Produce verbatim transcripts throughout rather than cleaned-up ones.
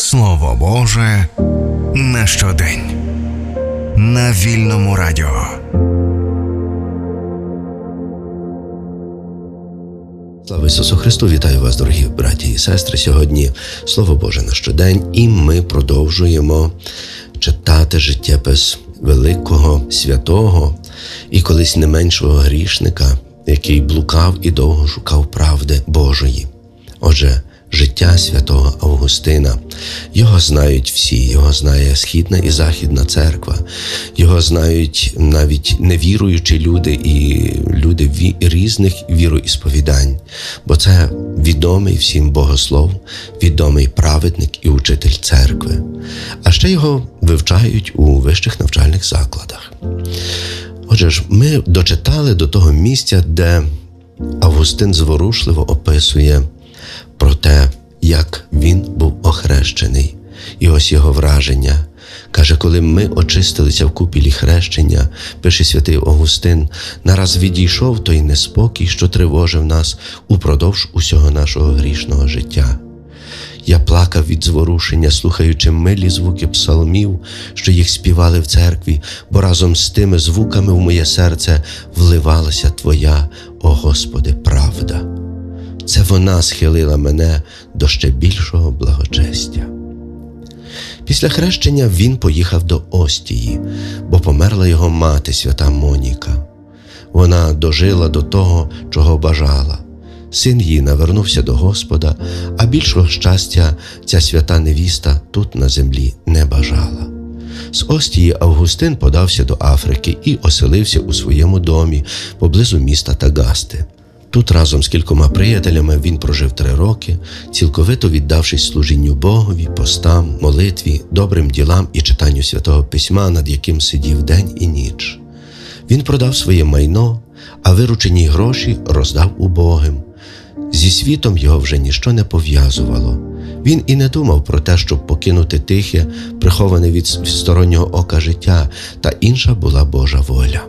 Слово Боже на щодень. На Вільному радіо. Слава Ісусу Христу! Вітаю вас, дорогі браті і сестри. Сьогодні Слово Боже на щодень, і ми продовжуємо читати життєпис великого, святого і колись не меншого грішника, який блукав і довго шукав правди Божої. Отже, життя святого Августина. Його знають всі, його знає Східна і Західна церква, його знають навіть невіруючі люди і люди ві- різних віроісповідань, бо це відомий всім богослов, відомий праведник і учитель церкви. А ще його вивчають у вищих навчальних закладах. Отже ж, ми дочитали до того місця, де Августин зворушливо описує про те, як він був охрещений. І ось його враження. Каже, коли ми очистилися в купілі хрещення, пише святий Августин, нараз відійшов той неспокій, що тривожив нас упродовж усього нашого грішного життя. Я плакав від зворушення, слухаючи милі звуки псалмів, що їх співали в церкві, бо разом з тими звуками в моє серце вливалася Твоя, о Господи, правда. Це вона схилила мене до ще більшого благочестя. Після хрещення він поїхав до Остії, бо померла його мати, свята Моніка. Вона дожила до того, чого бажала. Син її навернувся до Господа, а більшого щастя ця свята невіста тут на землі не бажала. З Остії Августин подався до Африки і оселився у своєму домі поблизу міста Тагасти. Тут разом з кількома приятелями він прожив три роки, цілковито віддавшись служінню Богові, постам, молитві, добрим ділам і читанню Святого Письма, над яким сидів день і ніч. Він продав своє майно, а виручені гроші роздав убогим. Зі світом його вже ніщо не пов'язувало. Він і не думав про те, щоб покинути тихе, приховане від стороннього ока життя, та інша була Божа воля.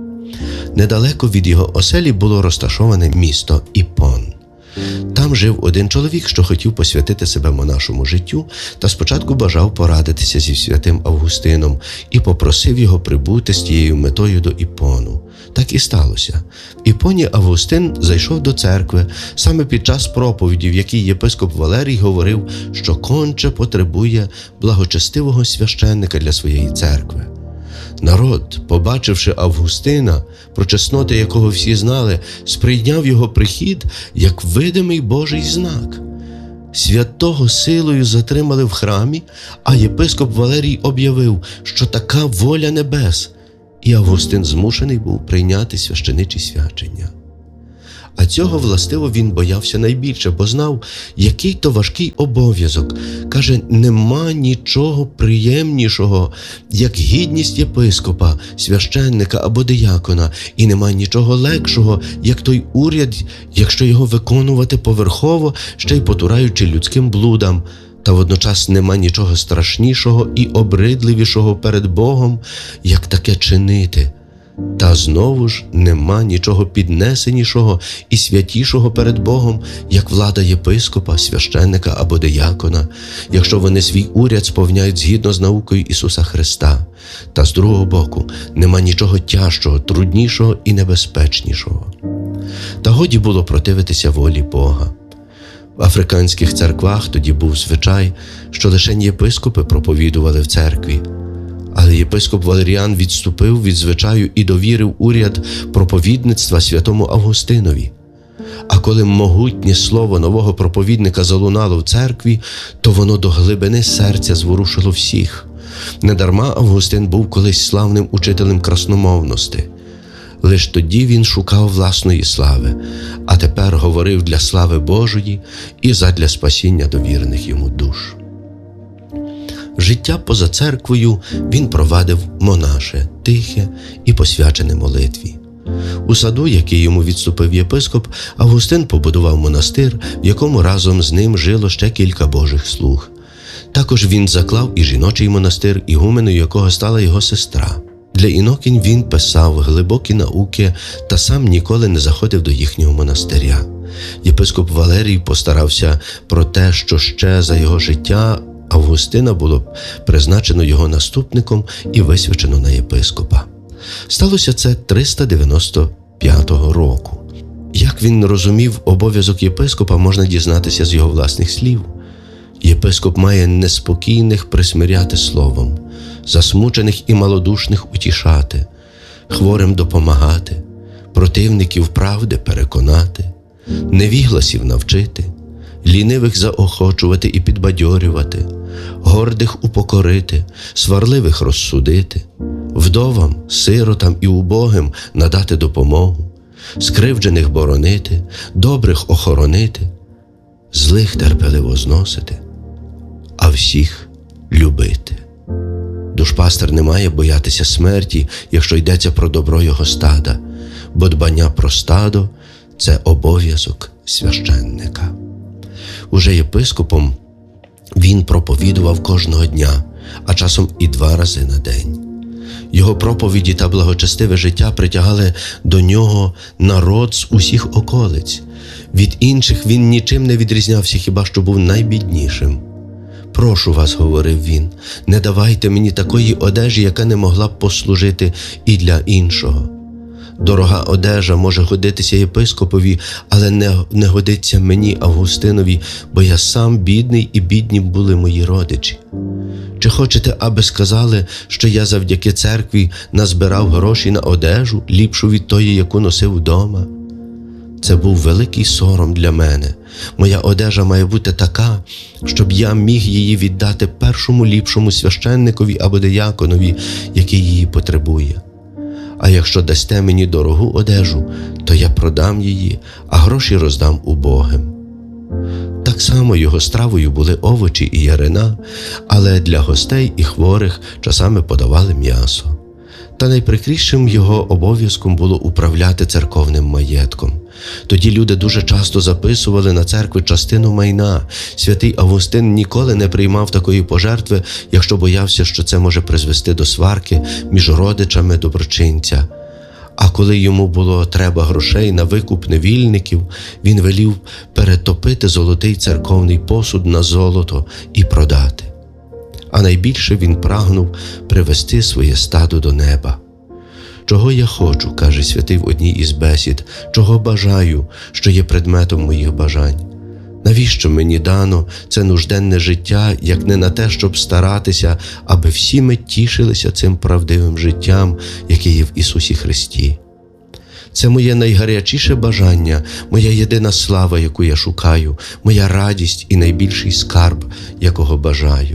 Недалеко від його оселі було розташоване місто Іпон. Там жив один чоловік, що хотів посвятити себе монашому життю, та спочатку бажав порадитися зі святим Августином і попросив його прибути з тією метою до Іпону. Так і сталося. В Іпоні Августин зайшов до церкви саме під час проповіді, в якій єпископ Валерій говорив, що конче потребує благочестивого священника для своєї церкви. Народ, побачивши Августина, про чесноти якого всі знали, сприйняв його прихід як видимий Божий знак. Святого силою затримали в храмі, а єпископ Валерій об'явив, що така воля небес, і Августин змушений був прийняти священичі свячення. А цього, властиво, він боявся найбільше, бо знав, який то важкий обов'язок. Каже, нема нічого приємнішого, як гідність єпископа, священника або диякона, і нема нічого легшого, як той уряд, якщо його виконувати поверхово, ще й потураючи людським блудам. Та водночас нема нічого страшнішого і обридливішого перед Богом, як таке чинити. Та знову ж нема нічого піднесенішого і святішого перед Богом, як влада єпископа, священника або диякона, якщо вони свій уряд сповняють згідно з наукою Ісуса Христа. Та з другого боку, нема нічого тяжчого, труднішого і небезпечнішого. Та годі було противитися волі Бога. В африканських церквах тоді був звичай, що лише єпископи проповідували в церкві. Але єпископ Валеріан відступив від звичаю і довірив уряд проповідництва святому Августинові. А коли могутнє слово нового проповідника залунало в церкві, то воно до глибини серця зворушило всіх. Недарма Августин був колись славним учителем красномовності. Лиш тоді він шукав власної слави, а тепер говорив для слави Божої і задля спасіння довірених йому душ. Життя поза церквою він провадив монаше, тихе і посвячене молитві. У саду, який йому відступив єпископ, Августин побудував монастир, в якому разом з ним жило ще кілька божих слуг. Також він заклав і жіночий монастир, ігуменою якого стала його сестра. Для інокінь він писав глибокі науки та сам ніколи не заходив до їхнього монастиря. Єпископ Валерій постарався про те, що ще за його життя Августина було призначено його наступником і висвячено на єпископа. Сталося це триста дев'яносто п'ятого року. Як він розумів обов'язок єпископа, можна дізнатися з його власних слів. Єпископ має неспокійних присмиряти словом, засмучених і малодушних утішати, хворим допомагати, противників правди переконати, невігласів навчити, лінивих заохочувати і підбадьорювати, гордих упокорити, сварливих розсудити, вдовам, сиротам і убогим надати допомогу, скривджених боронити, добрих охоронити, злих терпеливо зносити, а всіх любити. Душпастер не має боятися смерті, якщо йдеться про добро його стада, бо дбання про стадо – це обов'язок священника. Уже єпископом він проповідував кожного дня, а часом і два рази на день. Його проповіді та благочестиве життя притягали до нього народ з усіх околиць. Від інших він нічим не відрізнявся, хіба що був найбіднішим. «Прошу вас, – говорив він, – не давайте мені такої одежі, яка не могла б послужити і для іншого. Дорога одежа може годитися єпископові, але не, не годиться мені, Августинові, бо я сам бідний і бідні були мої родичі. Чи хочете, аби сказали, що я завдяки церкві назбирав гроші на одежу, ліпшу від тої, яку носив вдома? Це був великий сором для мене. Моя одежа має бути така, щоб я міг її віддати першому ліпшому священникові або дияконові, який її потребує. А якщо дасте мені дорогу одежу, то я продам її, а гроші роздам убогим». Так само його стравою були овочі і ярина, але для гостей і хворих часами подавали м'ясо. Та найприкрішим його обов'язком було управляти церковним маєтком. Тоді люди дуже часто записували на церкви частину майна. Святий Августин ніколи не приймав такої пожертви, якщо боявся, що це може призвести до сварки між родичами доброчинця. А коли йому було треба грошей на викуп невільників, він велів перетопити золотий церковний посуд на золото і продати. А найбільше він прагнув привести своє стадо до неба. «Чого я хочу, – каже святий в одній із бесід, – чого бажаю, що є предметом моїх бажань? Навіщо мені дано це нужденне життя, як не на те, щоб старатися, аби всі ми тішилися цим правдивим життям, яке є в Ісусі Христі? Це моє найгарячіше бажання, моя єдина слава, яку я шукаю, моя радість і найбільший скарб, якого бажаю.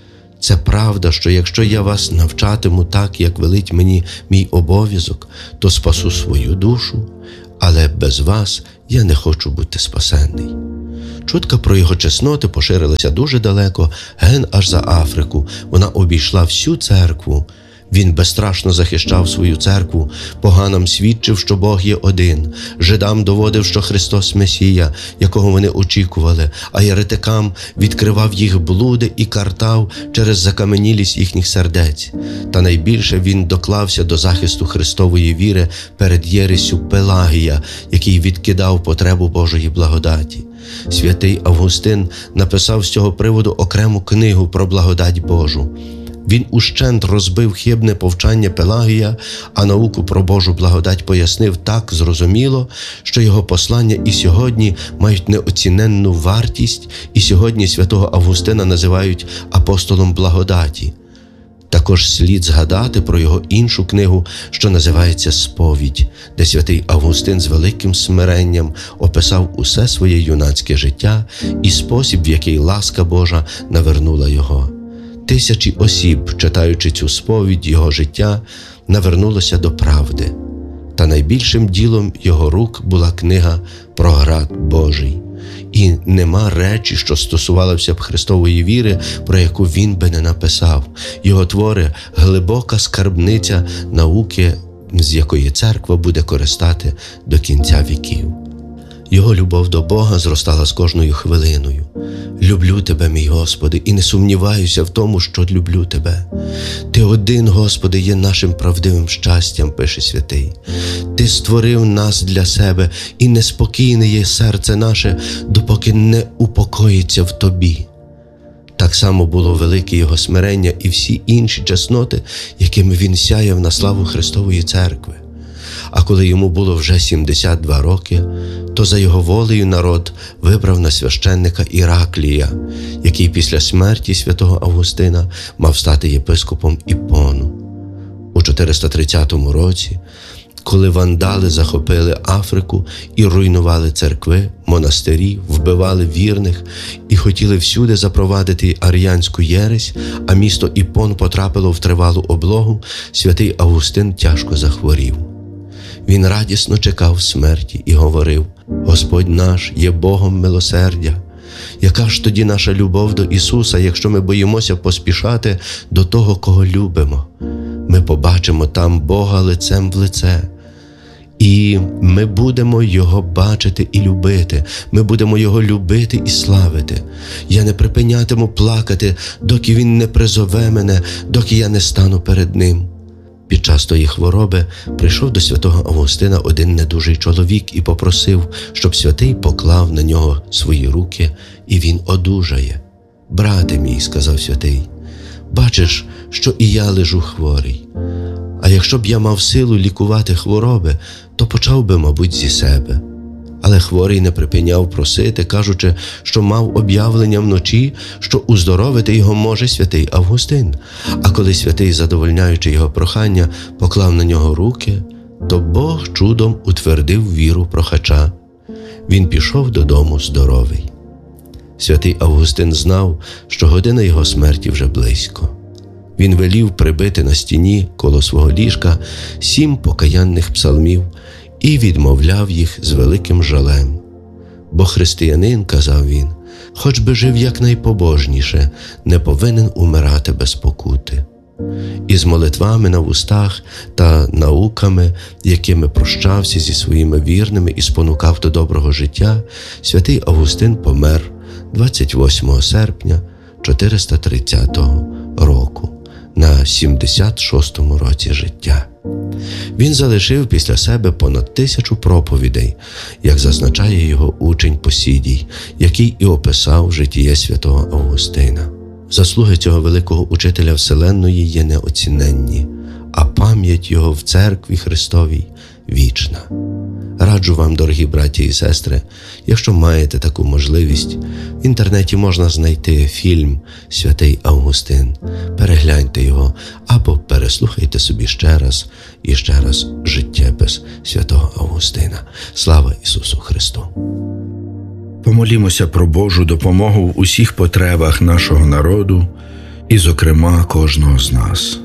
Це правда, що якщо я вас навчатиму так, як велить мені мій обов'язок, то спасу свою душу, але без вас я не хочу бути спасенний». Чутка про його чесноти поширилася дуже далеко, ген аж за Африку. Вона обійшла всю церкву. Він безстрашно захищав свою церкву, поганам свідчив, що Бог є один, жидам доводив, що Христос Месія, якого вони очікували, а єретикам відкривав їх блуди і картав через закаменілість їхніх сердець. Та найбільше він доклався до захисту Христової віри перед єресю Пелагія, який відкидав потребу Божої благодаті. Святий Августин написав з цього приводу окрему книгу про благодать Божу. Він ущент розбив хибне повчання Пелагія, а науку про Божу благодать пояснив так зрозуміло, що його послання і сьогодні мають неоціненну вартість, і сьогодні святого Августина називають апостолом благодаті. Також слід згадати про його іншу книгу, що називається «Сповідь», де святий Августин з великим смиренням описав усе своє юнацьке життя і спосіб, в який ласка Божа навернула його. Тисячі осіб, читаючи цю сповідь його життя, навернулося до правди. Та найбільшим ділом його рук була книга про град Божий. І нема речі, що стосувалося б Христової віри, про яку він би не написав. Його твори – глибока скарбниця науки, з якої церква буде користати до кінця віків. Його любов до Бога зростала з кожною хвилиною. «Люблю Тебе, мій Господи, і не сумніваюся в тому, що люблю Тебе. Ти один, Господи, є нашим правдивим щастям», – пише святий. «Ти створив нас для себе, і неспокійне є серце наше, допоки не упокоїться в Тобі». Так так само було велике його смирення і всі інші чесноти, якими він сяяв на славу Христової Церкви. А коли йому було вже сімдесят два роки, то за його волею народ вибрав на священника Іраклія, який після смерті святого Августина мав стати єпископом Іпону. У чотириста тридцятому році, коли вандали захопили Африку і руйнували церкви, монастирі, вбивали вірних і хотіли всюди запровадити аріянську єресь, а місто Іпон потрапило в тривалу облогу, святий Августин тяжко захворів. Він радісно чекав смерті і говорив: «Господь наш є Богом милосердя. Яка ж тоді наша любов до Ісуса, якщо ми боїмося поспішати до того, кого любимо? Ми побачимо там Бога лицем в лице. І ми будемо Його бачити і любити, ми будемо Його любити і славити. Я не припинятиму плакати, доки Він не призове мене, доки я не стану перед Ним». Під час тої хвороби прийшов до святого Августина один недужий чоловік і попросив, щоб святий поклав на нього свої руки, і він одужає. «Брате мій», – сказав святий, – «бачиш, що і я лежу хворий. А якщо б я мав силу лікувати хвороби, то почав би, мабуть, зі себе». Але хворий не припиняв просити, кажучи, що мав об'явлення вночі, що уздоровити його може святий Августин. А коли святий, задовольняючи його прохання, поклав на нього руки, то Бог чудом утвердив віру прохача. Він пішов додому здоровий. Святий Августин знав, що година його смерті вже близько. Він велів прибити на стіні коло свого ліжка сім покаянних псалмів і відмовляв їх з великим жалем. «Бо християнин, – казав він, – хоч би жив якнайпобожніше, не повинен умирати без покути». І з молитвами на вустах та науками, якими прощався зі своїми вірними і спонукав до доброго життя, святий Августин помер двадцять восьмого серпня чотириста тридцятого року на сімдесят шостому році життя. Він залишив після себе понад тисячу проповідей, як зазначає його учень Посідій, який і описав життя святого Августина. Заслуги цього великого учителя вселенної є неоціненні, а пам'ять його в церкві Христовій вічна. Раджу вам, дорогі браті і сестри, якщо маєте таку можливість, в інтернеті можна знайти фільм «Святий Августин». Перегляньте його або переслухайте собі ще раз і ще раз життєпис святого Августина. Слава Ісусу Христу! Помолімося про Божу допомогу в усіх потребах нашого народу і, зокрема, кожного з нас.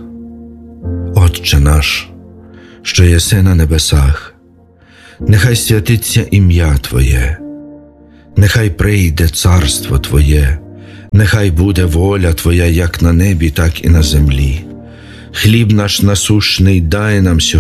Отче наш, що єси на небесах, нехай святиться ім'я Твоє, нехай прийде царство Твоє, нехай буде воля Твоя як на небі, так і на землі. Хліб наш насущний дай нам сьогодні,